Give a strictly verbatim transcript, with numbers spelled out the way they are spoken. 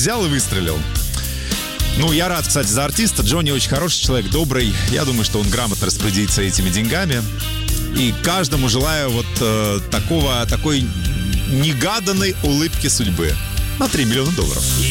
взял и выстрелил. Ну, я рад, кстати, за артиста. Джонни очень хороший человек, добрый. Я думаю, что он грамотно распорядится этими деньгами. И каждому желаю вот э, такого, такой негаданной улыбки судьбы. На три миллиона долларов.